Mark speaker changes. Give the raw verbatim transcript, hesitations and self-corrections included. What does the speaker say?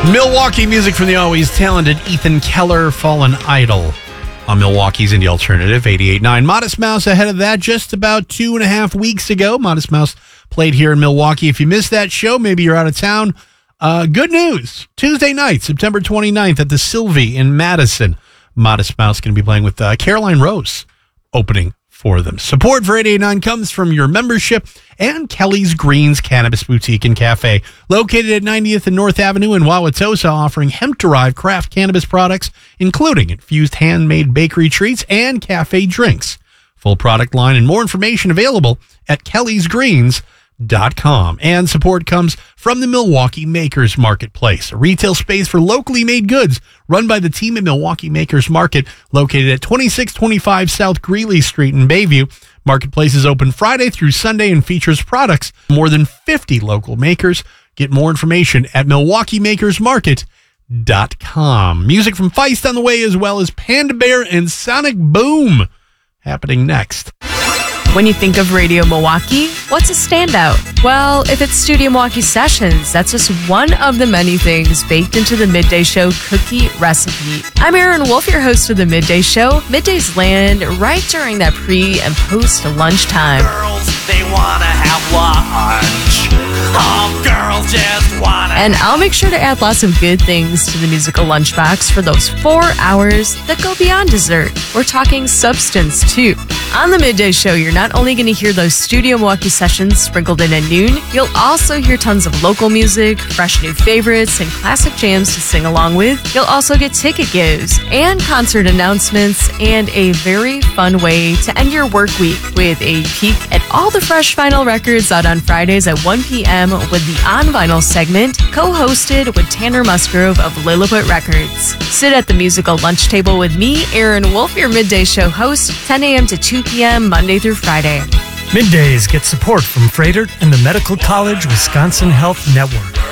Speaker 1: Milwaukee music from the always talented Ethan Keller, Fallen Idol on Milwaukee's Indie Alternative, eighty-eight point nine. Modest Mouse ahead of that just about two and a half weeks ago. Modest Mouse played here in Milwaukee. If you missed that show, maybe you're out of town. Uh, good news. Tuesday night, September twenty-ninth at the Sylvie in Madison. Modest Mouse going to be playing with uh, Caroline Rose opening for them. Support for eighty-eight point nine comes from your membership and Kelly's Greens Cannabis Boutique and Cafe, located at ninetieth and North Avenue in Wauwatosa, offering hemp-derived craft cannabis products, including infused handmade bakery treats and cafe drinks. Full product line and more information available at kellys greens dot com. And support comes from the Milwaukee Makers Marketplace, a retail space for locally made goods run by the team at Milwaukee Makers Market, located at twenty-six twenty-five South Greeley Street in Bayview. Marketplace is open Friday through Sunday and features products from more than fifty local makers. Get more information at milwaukee makers market dot com. Music from Feist on the way, as well as Panda Bear and Sonic Boom happening next.
Speaker 2: When you think of Radio Milwaukee, what's a standout? Well, if it's Studio Milwaukee Sessions, that's just one of the many things baked into the Midday Show cookie recipe. I'm Erin Wolf, your host of the Midday Show. Middays land right during that pre- and post-lunchtime.
Speaker 3: Girls, they want to have lunch. All girls just want to.
Speaker 2: And I'll make sure to add lots of good things to the musical lunchbox for those four hours that go beyond dessert. We're talking substance, too. On the Midday Show, you're not only going to hear those Studio Milwaukee Sessions sprinkled in at noon, you'll also hear tons of local music, fresh new favorites, and classic jams to sing along with. You'll also get ticket gives and concert announcements and a very fun way to end your work week with a peek at all the fresh vinyl records out on Fridays at one p.m. with the On Vinyl segment, co-hosted with Tanner Musgrove of Lilliput Records. Sit at the musical lunch table with me, Erin Wolf, your Midday Show host, ten a.m. to two p.m. Monday through Friday.
Speaker 4: Middays get support from Freighter and the Medical College Wisconsin Health Network.